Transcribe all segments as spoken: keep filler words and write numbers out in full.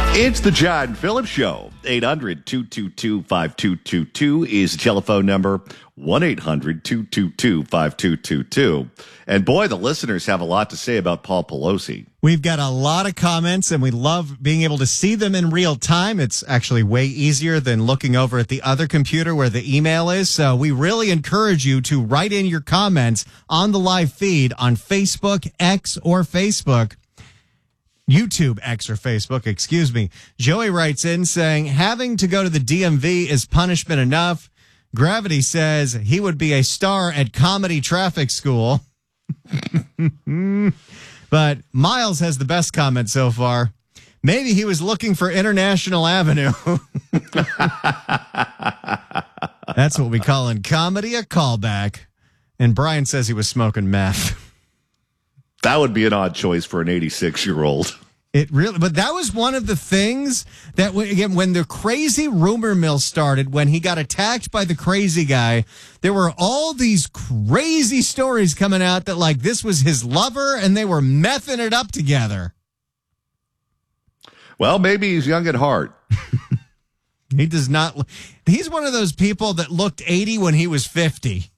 It's the John Phillips Show. eight hundred, two two two, five two two two is the telephone number. one eight hundred, two two two, five two two two. And boy, the listeners have a lot to say about Paul Pelosi. We've got a lot of comments, and we love being able to see them in real time. It's actually way easier than looking over at the other computer where the email is. So we really encourage you to write in your comments on the live feed on Facebook, X, or Facebook. YouTube, X, or Facebook, excuse me. Joey writes in saying, having to go to the D M V is punishment enough. Gravity says he would be a star at comedy traffic school. But Miles has the best comment so far. Maybe he was looking for International Avenue. That's what we call in comedy a callback. And Brian says he was smoking meth. That would be an odd choice for an eighty-six-year-old. It really, but that was one of the things that, again, when the crazy rumor mill started, when he got attacked by the crazy guy, there were all these crazy stories coming out that, like, this was his lover and they were mething it up together. Well, maybe he's young at heart. He does not. He's one of those people that looked eighty when he was fifty.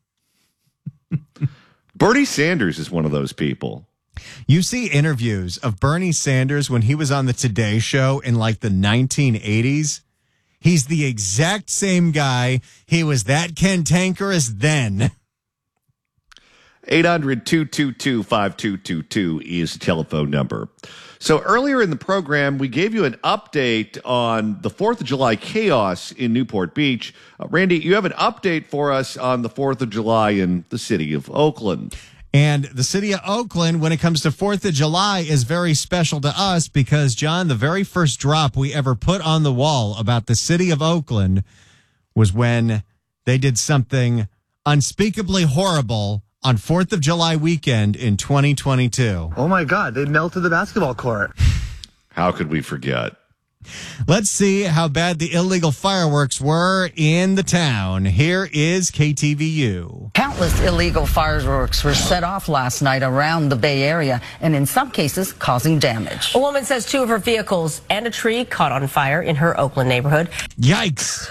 Bernie Sanders is one of those people. You see interviews of Bernie Sanders when he was on the Today Show in like the nineteen eighties. He's the exact same guy. He was that cantankerous then. eight hundred, two two two, five two two two is the telephone number. So earlier in the program, we gave you an update on the fourth of July chaos in Newport Beach. Uh, Randy, you have an update for us on the fourth of July in the city of Oakland. And the city of Oakland, when it comes to fourth of July, is very special to us because, John, the very first drop we ever put on the wall about the city of Oakland was when they did something unspeakably horrible on fourth of July weekend in twenty twenty-two. Oh, my God. They melted the basketball court. How could we forget? Let's see how bad the illegal fireworks were in the town. Here is K T V U. Countless illegal fireworks were set off last night around the Bay Area, and in some cases causing damage. A woman says two of her vehicles and a tree caught on fire in her Oakland neighborhood. Yikes.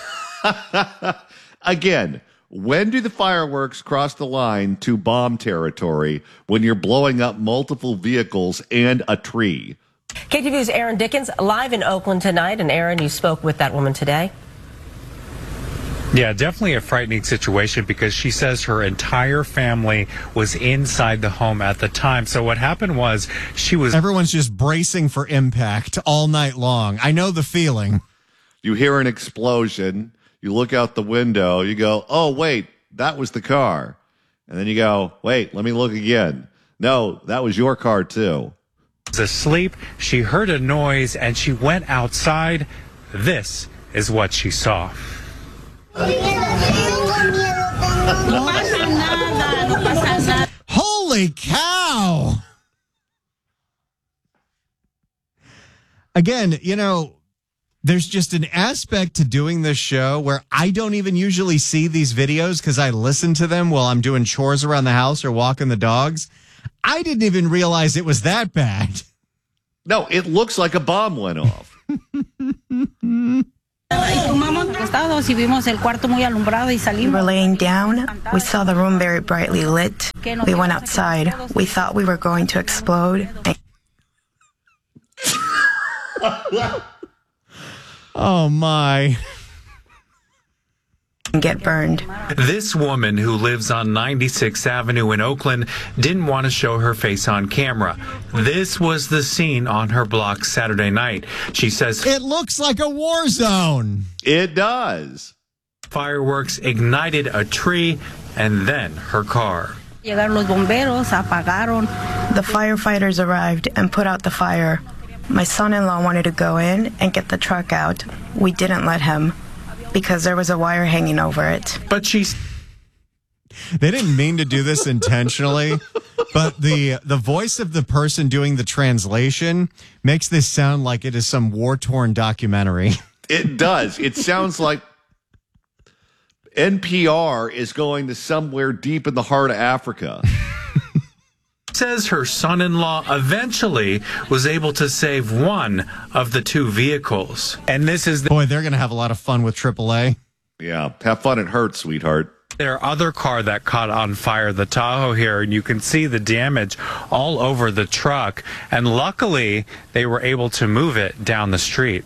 Again, when do the fireworks cross the line to bomb territory when you're blowing up multiple vehicles and a tree? K T V U's Aaron Dickens live in Oakland tonight. And Aaron, you spoke with that woman today. Yeah, definitely a frightening situation because she says her entire family was inside the home at the time. So what happened was she was... Everyone's just bracing for impact all night long. I know the feeling. You hear an explosion. You look out the window. You go, oh, wait, that was the car. And then you go, wait, let me look again. No, that was your car, too. Asleep. She heard a noise and she went outside. This is what she saw. Holy cow! Again, you know, there's just an aspect to doing this show where I don't even usually see these videos because I listen to them while I'm doing chores around the house or walking the dogs. I didn't even realize it was that bad. No, it looks like a bomb went off. We were laying down. We saw the room very brightly lit. We went outside. We thought we were going to explode. Oh, my. And get burned. This woman who lives on ninety-sixth Avenue in Oakland didn't want to show her face on camera. This was the scene on her block Saturday night. She says it looks like a war zone. It does. Fireworks ignited a tree and then her car. The firefighters arrived and put out the fire. My son-in-law wanted to go in and get the truck out. We didn't let him, because there was a wire hanging over it. But she's... They didn't mean to do this intentionally, but the the voice of the person doing the translation makes this sound like it is some war-torn documentary. It does. It sounds like N P R is going to somewhere deep in the heart of Africa. says her son-in-law eventually was able to save one of the two vehicles. And this is the- Boy, they're going to have a lot of fun with triple A. Yeah, have fun at Hertz, sweetheart. their other car that caught on fire, the Tahoe here, and you can see the damage all over the truck. And luckily, they were able to move it down the street.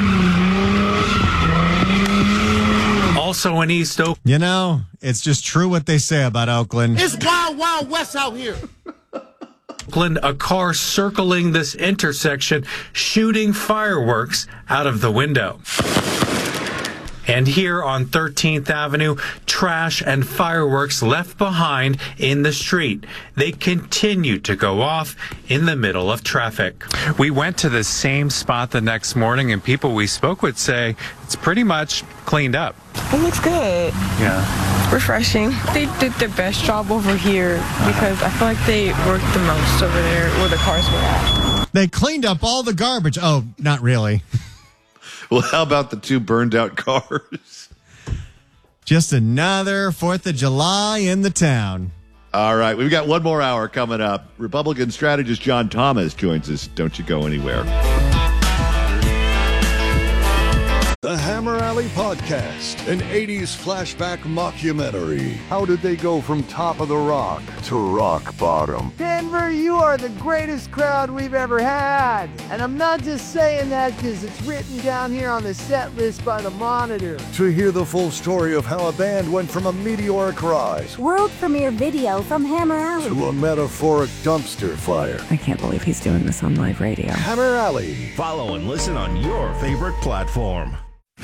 Also in East Oakland. You know, it's just true what they say about Oakland. It's wild, wild west out here. Oakland, a car circling this intersection, shooting fireworks out of the window. And here on thirteenth Avenue, trash and fireworks left behind in the street. They continue to go off in the middle of traffic. We went to the same spot the next morning, and people we spoke with say it's pretty much cleaned up. It looks good. Yeah. Refreshing. They did their best job over here because I feel like they worked the most over there where the cars were at. They cleaned up all the garbage. Oh, not really. Well, how about the two burned out cars? Just another fourth of July in the town. All right, we've got one more hour coming up. Republican strategist John Thomas joins us. Don't you go anywhere. The Hammer Alley Podcast, an eighties flashback mockumentary. How did they go from top of the rock to rock bottom? Denver, you are the greatest crowd we've ever had. And I'm not just saying that because it's written down here on the set list by the Monitor. To hear the full story of how a band went from a meteoric rise, world premiere video from Hammer Alley, to a metaphoric dumpster fire. I can't believe he's doing this on live radio. Hammer Alley. Follow and listen on your favorite platform.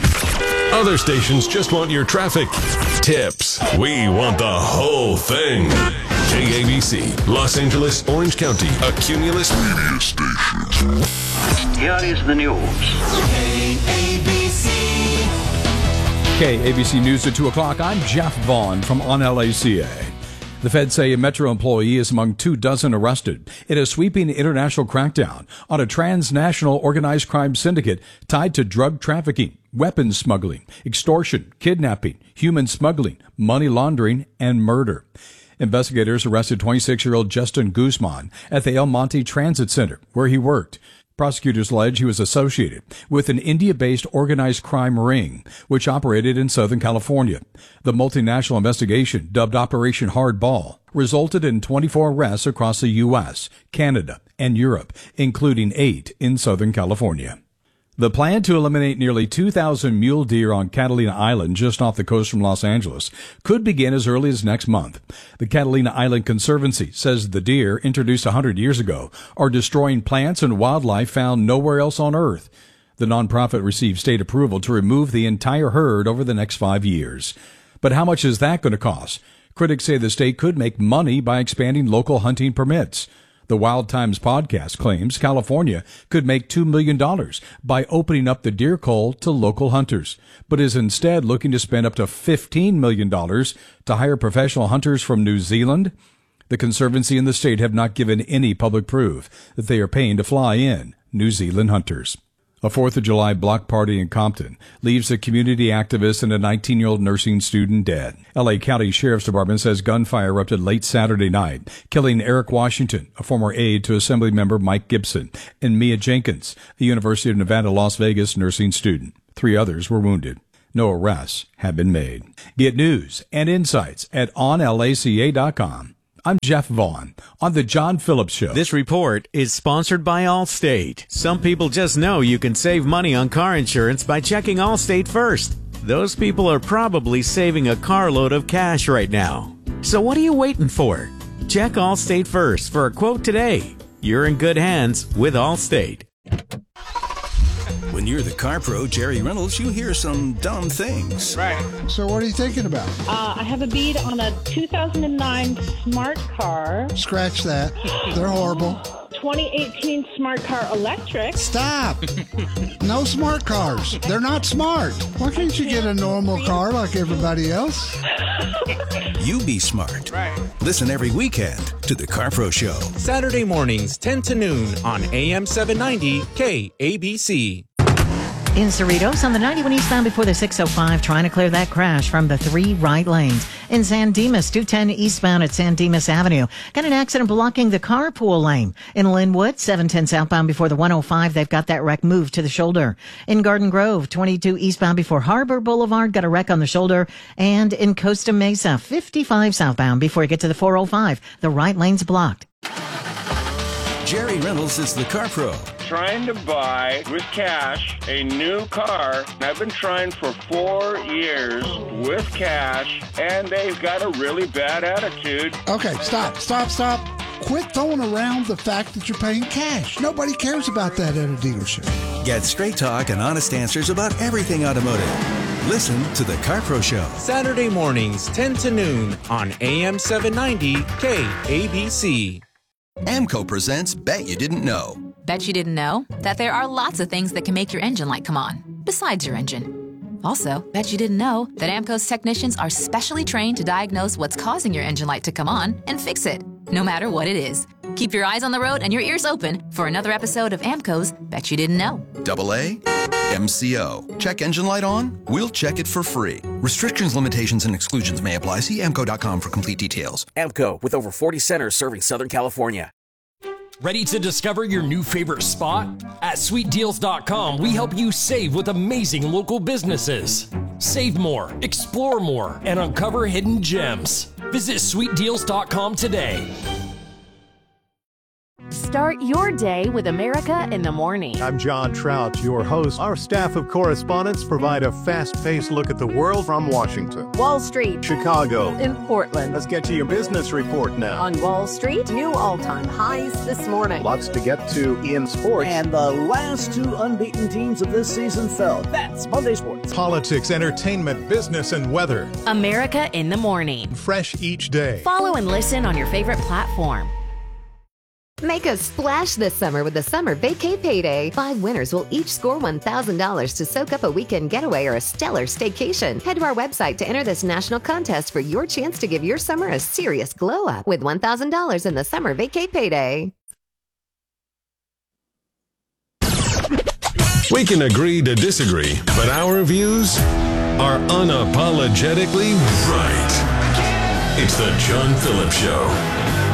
Other stations just want your traffic tips. We want the whole thing. K A B C, Los Angeles, Orange County, a Cumulus media station. Here is the news. K A B C. K A B C News at two o'clock. I'm Jeff Vaughn from On L A C A. The feds say a Metro employee is among two dozen arrested in a sweeping international crackdown on a transnational organized crime syndicate tied to drug trafficking, weapons smuggling, extortion, kidnapping, human smuggling, money laundering, and murder. Investigators arrested twenty-six-year-old Justin Guzman at the El Monte Transit Center, where he worked. Prosecutors allege he was associated with an India-based organized crime ring, which operated in Southern California. The multinational investigation, dubbed Operation Hardball, resulted in twenty-four arrests across the U S, Canada, and Europe, including eight in Southern California. The plan to eliminate nearly two thousand mule deer on Catalina Island, just off the coast from Los Angeles, could begin as early as next month. The Catalina Island Conservancy says the deer, introduced one hundred years ago, are destroying plants and wildlife found nowhere else on Earth. The nonprofit received state approval to remove the entire herd over the next five years. But how much is that going to cost? Critics say the state could make money by expanding local hunting permits. The Wild Times podcast claims California could make two million dollars by opening up the deer cull to local hunters, but is instead looking to spend up to fifteen million dollars to hire professional hunters from New Zealand. The Conservancy and the state have not given any public proof that they are paying to fly in New Zealand hunters. A fourth of July block party in Compton leaves a community activist and a nineteen-year-old nursing student dead. L A County Sheriff's Department says gunfire erupted late Saturday night, killing Eric Washington, a former aide to Assemblymember Mike Gibson, and Mia Jenkins, the University of Nevada, Las Vegas nursing student. Three others were wounded. No arrests have been made. Get news and insights at on L A C A dot com. I'm Jeff Vaughn on The John Phillips Show. This report is sponsored by Allstate. Some people just know you can save money on car insurance by checking Allstate first. Those people are probably saving a carload of cash right now. So what are you waiting for? Check Allstate first for a quote today. You're in good hands with Allstate. When you're the car pro, Jerry Reynolds, you hear some dumb things. Right. So what are you thinking about? Uh, I have a bead on a two thousand nine Smart Car. Scratch that. They're horrible. twenty eighteen Smart Car Electric. Stop. No smart cars. They're not smart. Why can't you get a normal car like everybody else? You be smart. Right. Listen every weekend to The Car Pro Show. Saturday mornings, ten to noon on A M seven ninety K A B C. In Cerritos on the ninety-one eastbound before the six oh five, trying to clear that crash from the three right lanes. In San Dimas, two ten eastbound at San Dimas Avenue. Got an accident blocking the carpool lane. In Linwood, seven ten southbound before the one oh five, they've got that wreck moved to the shoulder. In Garden Grove, twenty-two eastbound before Harbor Boulevard, got a wreck on the shoulder. And in Costa Mesa, fifty-five southbound before you get to the four oh five, the right lane's blocked. Jerry Reynolds is the Car Pro. Trying to buy with cash a new car. I've been trying for four years with cash, and they've got a really bad attitude. Okay, stop, stop, stop. Quit throwing around the fact that you're paying cash. Nobody cares about that at a dealership. Get straight talk and honest answers about everything automotive. Listen to the Car Pro Show. Saturday mornings, ten to noon on A M seven ninety K A B C. AMCO presents Bet You Didn't Know. Bet you didn't know that there are lots of things that can make your engine light come on, besides your engine. Also, bet you didn't know that AMCO's technicians are specially trained to diagnose what's causing your engine light to come on and fix it, no matter what it is. Keep your eyes on the road and your ears open for another episode of AMCO's Bet You Didn't Know. Double A, M C O. Check engine light on? We'll check it for free. Restrictions, limitations, and exclusions may apply. See amco dot com for complete details. AMCO, with over forty centers serving Southern California. Ready to discover your new favorite spot? At sweet deals dot com, we help you save with amazing local businesses. Save more, explore more, and uncover hidden gems. Visit sweet deals dot com today. Start your day with America in the Morning. I'm John Trout, your host. Our staff of correspondents provide a fast-paced look at the world from Washington, Wall Street, Chicago, in Portland. Let's get to your business report now. On Wall Street, new all-time highs this morning. Lots to get to in sports. And the last two unbeaten teams of this season fell. That's Monday Sports. Politics, entertainment, business, and weather. America in the Morning. Fresh each day. Follow and listen on your favorite platform. Make a splash this summer with the Summer Vacay Payday. Five winners will each score one thousand dollars to soak up a weekend getaway or a stellar staycation. Head to our website to enter this national contest for your chance to give your summer a serious glow up with one thousand dollars in the Summer Vacay Payday. We can agree to disagree, but our views are unapologetically right. It's the John Phillips Show.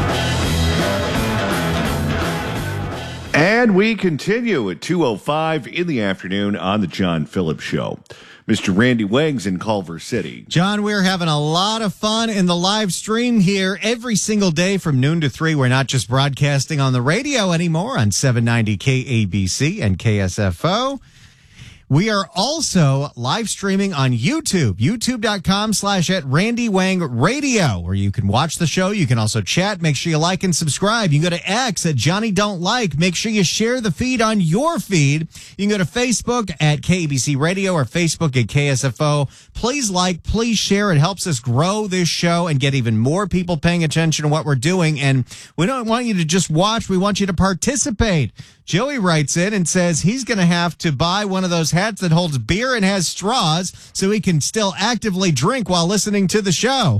And we continue at two oh five in the afternoon on the John Phillips Show. Mister Randy Wang's in Culver City. John, we're having a lot of fun in the live stream here every single day from noon to three. We're not just broadcasting on the radio anymore on seven ninety K A B C and K S F O. We are also live streaming on YouTube, youtube.com slash at Randy Wang Radio, where you can watch the show. You can also chat. Make sure you like and subscribe. You can go to X at Johnny Don't Like. Make sure you share the feed on your feed. You can go to Facebook at K A B C Radio or Facebook at K S F O. Please like, please share. It helps us grow this show and get even more people paying attention to what we're doing. And we don't want you to just watch. We want you to participate. Joey writes in and says he's going to have to buy one of those hats that holds beer and has straws so he can still actively drink while listening to the show.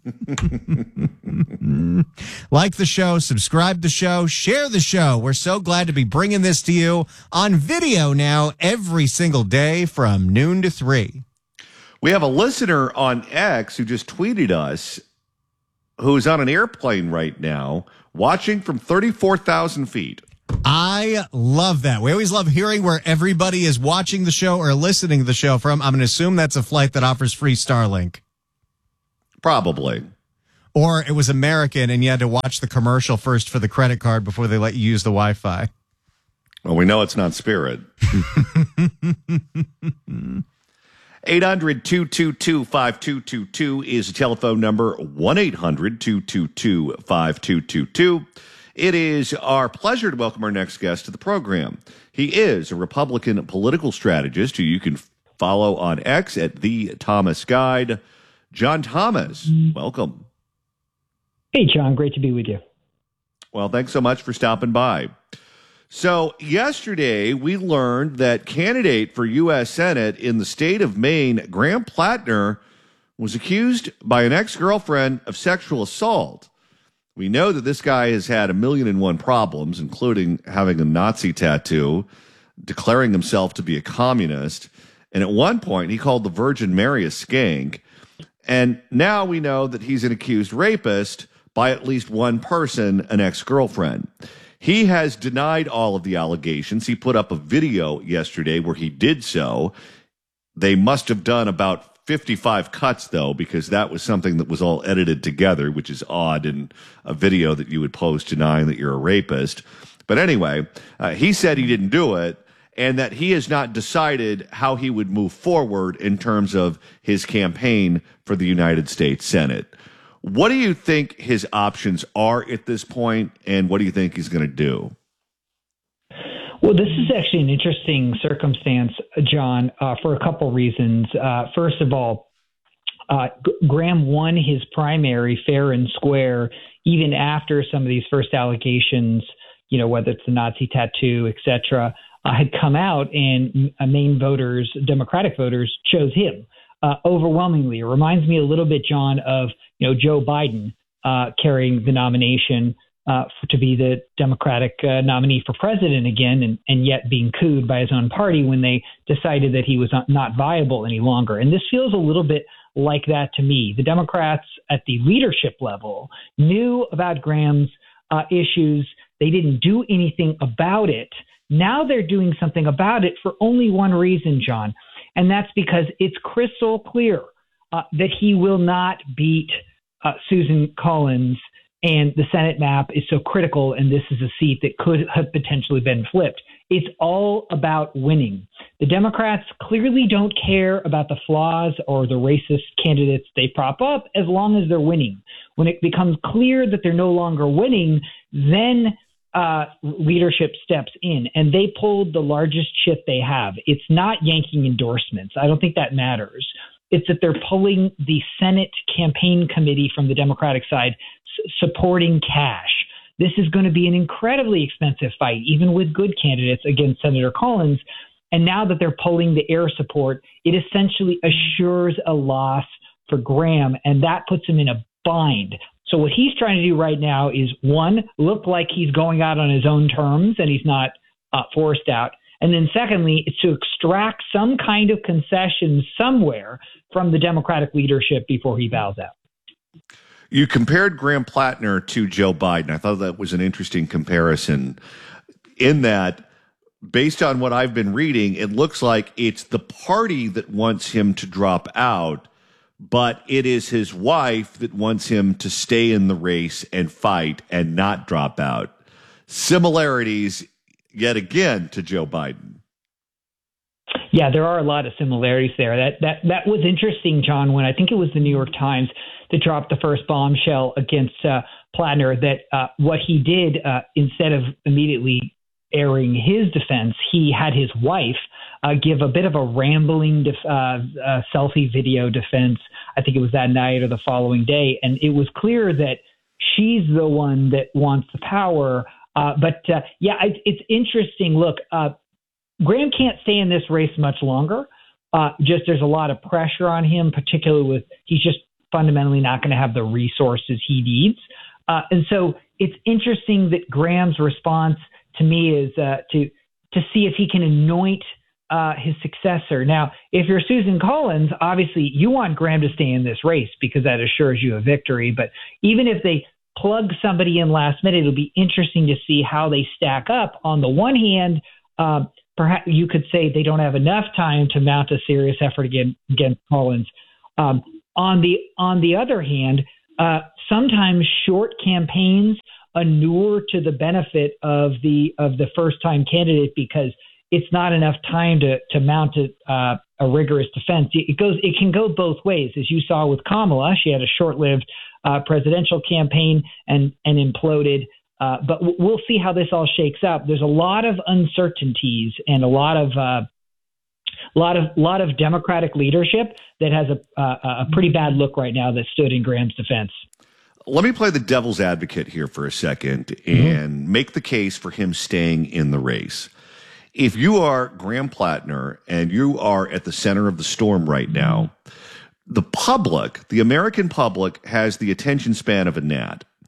Like the show, subscribe to the show, share the show. We're so glad to be bringing this to you on video now every single day from noon to three. We have a listener on X who just tweeted us who's on an airplane right now watching from thirty-four thousand feet. I love that. We always love hearing where everybody is watching the show or listening to the show from. I'm going to assume that's a flight that offers free Starlink. Probably. Or it was American and you had to watch the commercial first for the credit card before they let you use the Wi-Fi. Well, we know it's not Spirit. eight hundred, two two two, five two two two is the telephone number, one eight hundred, two two two, five two two two. It is our pleasure to welcome our next guest to the program. He is a Republican political strategist who you can follow on X at The Thomas Guide. John Thomas, welcome. Hey, John. Great to be with you. Well, thanks so much for stopping by. So yesterday, we learned that candidate for U S Senate in the state of Maine, Graham Plattner, was accused by an ex-girlfriend of sexual assault. We know that this guy has had a million and one problems, including having a Nazi tattoo. declaring himself to be a communist. And at one point, he called the Virgin Mary a skank. And now we know that he's an accused rapist by at least one person, an ex-girlfriend. He has denied all of the allegations. He put up a video yesterday where he did so. They must have done about fifty-five cuts, though, because that was something that was all edited together, which is odd in a video that you would post denying that you're a rapist. But anyway, uh, he said he didn't do it, and that he has not decided how he would move forward in terms of his campaign for the United States Senate. What do you think his options are at this point, and what do you think he's going to do? Well, this is actually an interesting circumstance, John, uh, for a couple reasons. Uh, first of all, uh, G- Graham won his primary fair and square, even after some of these first allegations, you know, whether it's the Nazi tattoo, et cetera, uh, had come out, and uh, Maine voters, Democratic voters, chose him uh, overwhelmingly. It reminds me a little bit, John, of, you know, Joe Biden uh, carrying the nomination Uh, for, to be the Democratic uh, nominee for president again, and, and yet being cooed by his own party when they decided that he was not, not viable any longer. And this feels a little bit like that to me. The Democrats at the leadership level knew about Graham's uh, issues. They didn't do anything about it. Now they're doing something about it for only one reason, John, and that's because it's crystal clear uh, that he will not beat uh, Susan Collins. And the Senate map is so critical, and this is a seat that could have potentially been flipped. It's all about winning. The Democrats clearly don't care about the flaws or the racist candidates they prop up as long as they're winning. When it becomes clear that they're no longer winning, then uh, leadership steps in, and they pulled the largest chip they have. It's not yanking endorsements. I don't think that matters. It's that they're pulling the Senate campaign committee from the Democratic side, s- supporting cash. This is going to be an incredibly expensive fight, even with good candidates against Senator Collins. And now that they're pulling the air support, it essentially assures a loss for Graham, and that puts him in a bind. So what he's trying to do right now is, one, look like he's going out on his own terms and he's not uh, forced out. And then secondly, it's to extract some kind of concession somewhere from the Democratic leadership before he bows out. You compared Graham Plattner to Joe Biden. I thought that was an interesting comparison in that, based on what I've been reading, it looks like it's the party that wants him to drop out, but it is his wife that wants him to stay in the race and fight and not drop out. Similarities yet again to Joe Biden. Yeah, there are a lot of similarities there. That that that was interesting, John, when I think it was the New York Times that dropped the first bombshell against uh, Plattner, that uh, what he did, uh, instead of immediately airing his defense, he had his wife uh, give a bit of a rambling def- uh, uh, selfie video defense. I think it was that night or the following day. And it was clear that she's the one that wants the power. Uh, but, uh, yeah, it, it's interesting. Look, uh, Graham can't stay in this race much longer. Uh, just there's a lot of pressure on him, particularly with he's just fundamentally not going to have the resources he needs. Uh, and so it's interesting that Graham's response to me is uh, to to see if he can anoint uh, his successor. Now, if you're Susan Collins, obviously you want Graham to stay in this race because that assures you a victory. But even if they plug somebody in last minute, it'll be interesting to see how they stack up. On the one hand, uh, perhaps you could say they don't have enough time to mount a serious effort against, against Collins. Um, on the on the other hand, uh, sometimes short campaigns inure to the benefit of the of the first time candidate because it's not enough time to to mount a, uh, a rigorous defense. It goes it can go both ways, as you saw with Kamala. She had a short-lived uh, presidential campaign and and imploded. Uh, but we'll see how this all shakes out. There's a lot of uncertainties and a lot of uh, lot of lot of Democratic leadership that has a, a a pretty bad look right now that stood in Graham's defense. Let me play the devil's advocate here for a second and mm-hmm. make the case for him staying in the race. If you are Graham Plattner and you are at the center of the storm right now, the public, the American public, has the attention span of a gnat.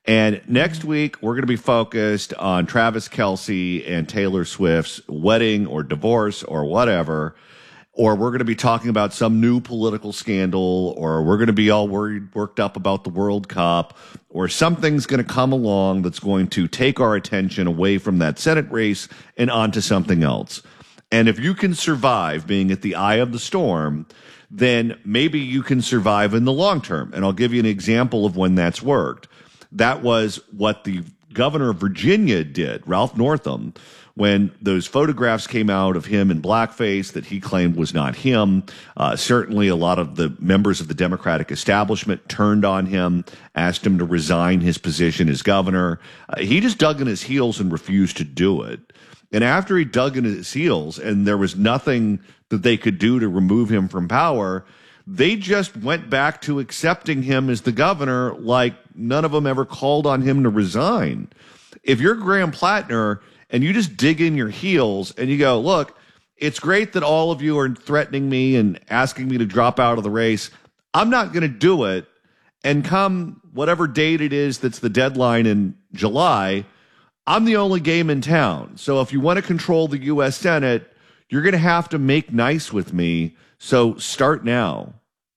And next week, we're going to be focused on Travis Kelce and Taylor Swift's wedding or divorce or whatever. Or we're going to be talking about some new political scandal, or we're going to be all worried, worked up about the World Cup, or something's going to come along that's going to take our attention away from that Senate race and onto something else. And if you can survive being at the eye of the storm, then maybe you can survive in the long term. And I'll give you an example of when that's worked. That was what the governor of Virginia did, Ralph Northam, when those photographs came out of him in blackface that he claimed was not him. Uh, certainly a lot of the members of the Democratic establishment turned on him, asked him to resign his position as governor. Uh, he just dug in his heels and refused to do it. And after he dug in his heels and there was nothing that they could do to remove him from power, they just went back to accepting him as the governor like none of them ever called on him to resign. If you're Graham Plattner and you just dig in your heels and you go, look, it's great that all of you are threatening me and asking me to drop out of the race. I'm not going to do it. And come whatever date it is that's the deadline in July, I'm the only game in town. So if you want to control the U S Senate, you're going to have to make nice with me. So start now.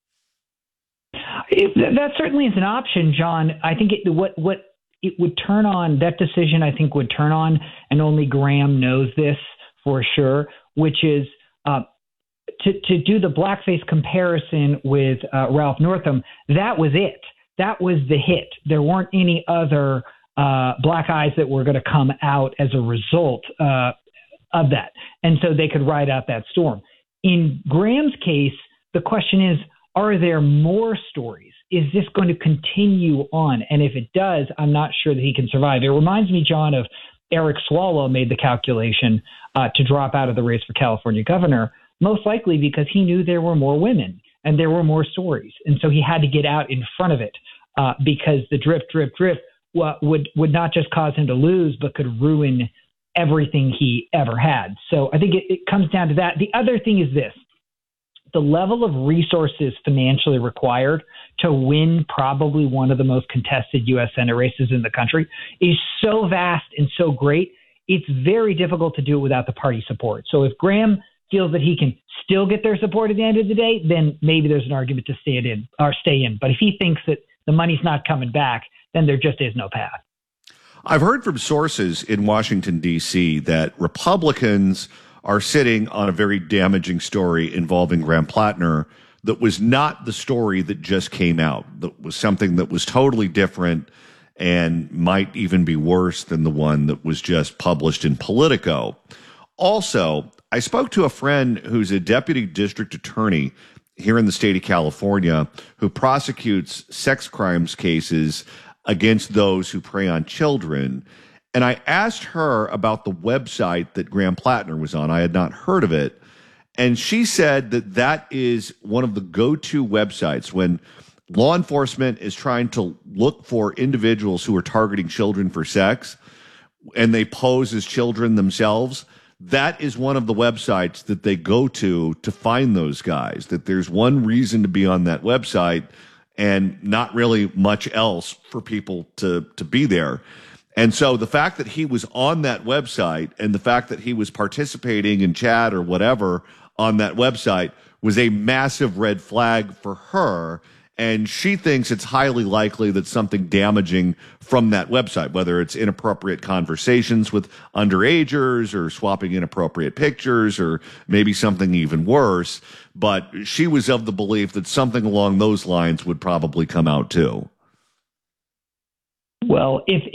If that certainly is an option, John. I think it, what what it would turn on, that decision I think would turn on, and only Graham knows this for sure, which is uh, to, to do the blackface comparison with uh, Ralph Northam. That was it. That was the hit. There weren't any other uh, black eyes that were going to come out as a result uh, of that. And so they could ride out that storm. In Graham's case, the question is, are there more stories? Is this going to continue on? And if it does, I'm not sure that he can survive. It reminds me, John, of Eric Swalwell made the calculation uh, to drop out of the race for California governor, most likely because he knew there were more women and there were more stories. And so he had to get out in front of it uh, because the drip, drip, drip uh, would, would not just cause him to lose, but could ruin everything he ever had. So I think it, it comes down to that. The other thing is this. The level of resources financially required to win probably one of the most contested U S Senate races in the country is so vast and so great, it's very difficult to do it without the party support. So if Graham feels that he can still get their support at the end of the day, then maybe there's an argument to stay it in or stay in. But if he thinks that the money's not coming back, then there just is no path. I've heard from sources in Washington, D C that Republicans are sitting on a very damaging story involving Graham Plattner that was not the story that just came out, that was something that was totally different and might even be worse than the one that was just published in Politico. Also, I spoke to a friend who's a deputy district attorney here in the state of California who prosecutes sex crimes cases against those who prey on children. And I asked her about the website that Graham Plattner was on. I had not heard of it. And she said that that is one of the go-to websites when law enforcement is trying to look for individuals who are targeting children for sex and they pose as children themselves. That is one of the websites that they go to to find those guys, that there's one reason to be on that website and not really much else for people to, to be there. And so the fact that he was on that website and the fact that he was participating in chat or whatever on that website was a massive red flag for her. And she thinks it's highly likely that something damaging from that website, whether it's inappropriate conversations with underagers or swapping inappropriate pictures or maybe something even worse. But she was of the belief that something along those lines would probably come out too. Well, if